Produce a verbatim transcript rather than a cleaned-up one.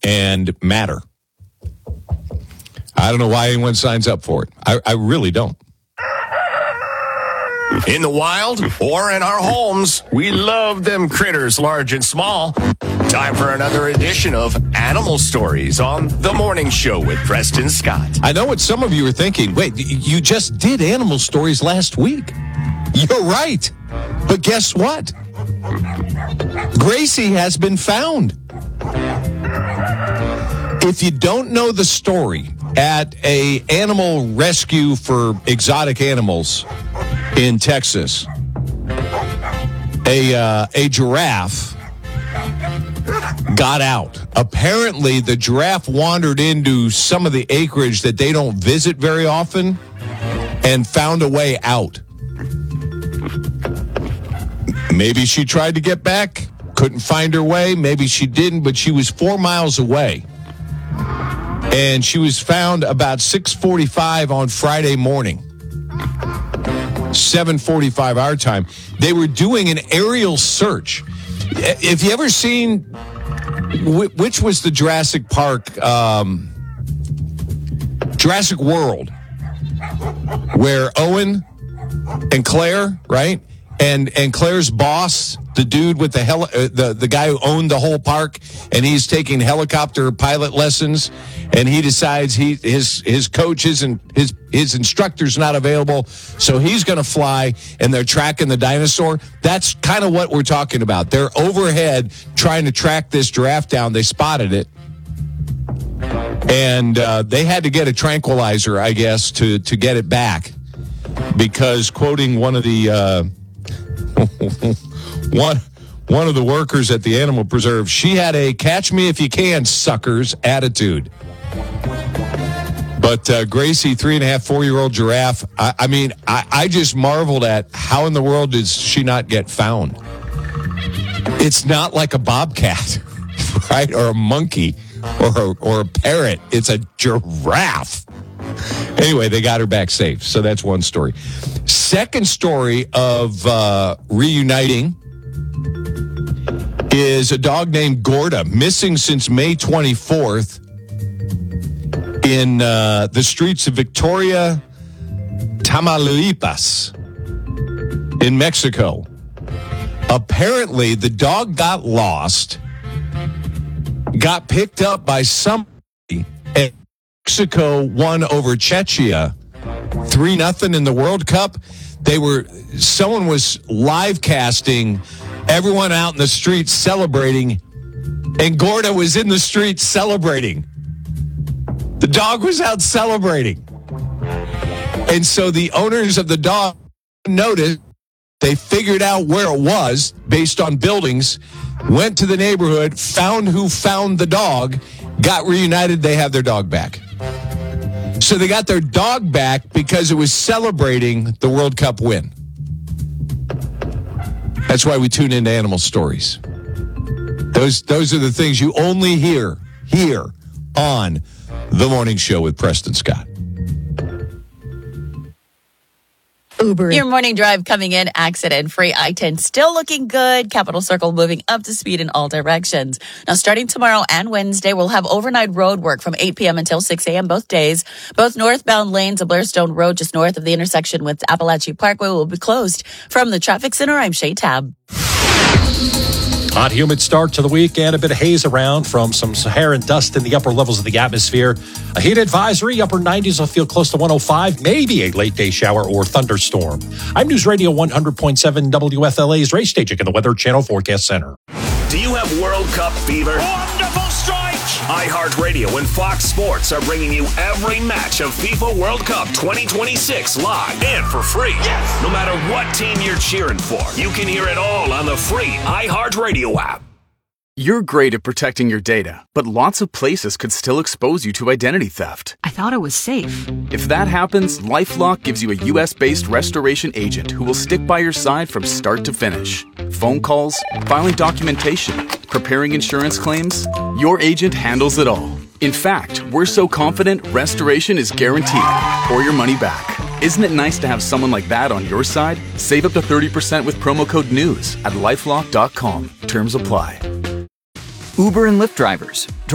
and matter. I don't know why anyone signs up for it. I, I really don't. In the wild or in our homes, we love them critters large and small. Time for another edition of Animal Stories on The Morning Show with Preston Scott. I know what some of you are thinking. Wait, you just did Animal Stories last week. You're right. But guess what? Gracie has been found. If you don't know the story, at a animal rescue for exotic animals in Texas, a uh, a giraffe got out. Apparently, the giraffe wandered into some of the acreage that they don't visit very often and found a way out. Maybe she tried to get back, couldn't find her way. Maybe she didn't, but she was four miles away. And she was found about six forty-five on Friday morning. seven forty-five our time. They were doing an aerial search. Have you ever seen, which was the Jurassic Park, um, Jurassic World, where Owen and Claire, right? And and Claire's boss, the dude with the heli- uh, the the guy who owned the whole park, and he's taking helicopter pilot lessons, and he decides he his his coach isn't his his instructor's not available, so he's going to fly, and they're tracking the dinosaur. That's kind of what we're talking about. They're overhead trying to track this giraffe down. They spotted it, and uh, they had to get a tranquilizer, I guess, to to get it back, because quoting one of the. Uh, one one of the workers at the animal preserve, she had a catch me if you can, suckers attitude. But uh, Gracie, three and a half, four-year-old giraffe, I, I mean, I, I just marveled at how in the world did she not get found? It's not like a bobcat, right, or a monkey, or a, or a parrot. It's a giraffe. Anyway, they got her back safe. So that's one story. Second story of uh, reuniting is a dog named Gorda, missing since May twenty-fourth in uh, the streets of Victoria, Tamaulipas in Mexico. Apparently, the dog got lost, got picked up by somebody, and Mexico won over Czechia three nothing in the World Cup. They were, someone was live casting everyone out in the streets celebrating, and Gorda was in the streets celebrating. The dog was out celebrating. And so the owners of the dog noticed, they figured out where it was based on buildings, went to the neighborhood, found who found the dog, got reunited, they have their dog back. So they got their dog back because it was celebrating the World Cup win. That's why we tune into Animal Stories. Those those are the things you only hear here on The Morning Show with Preston Scott. Uber. Your morning drive coming in accident-free. I ten still looking good. Capital Circle moving up to speed in all directions. Now, starting tomorrow and Wednesday, we'll have overnight road work from eight p.m. until six a.m. both days. Both northbound lanes of Blairstone Road, just north of the intersection with Appalachia Parkway, will be closed. From the traffic center, I'm Shay Tab. Hot, humid start to the week and a bit of haze around from some Saharan dust in the upper levels of the atmosphere. A heat advisory, upper nineties will feel close to one oh five, maybe a late day shower or thunderstorm. I'm News Radio one hundred point seven W F L A's Ray Stachik in the Weather Channel Forecast Center. Do you have World Cup fever? Wonderful strike! iHeartRadio and Fox Sports are bringing you every match of FIFA World Cup twenty twenty-six live and for free. Yes! No matter what team you're cheering for, you can hear it all on the free iHeartRadio app. You're great at protecting your data, but lots of places could still expose you to identity theft. I thought it was safe. If that happens, LifeLock gives you a U S-based restoration agent who will stick by your side from start to finish. Phone calls, filing documentation, preparing insurance claims, your agent handles it all. In fact, we're so confident restoration is guaranteed or your money back. Isn't it nice to have someone like that on your side? Save up to thirty percent with promo code NEWS at lifelock dot com. Terms apply. Uber and Lyft drivers.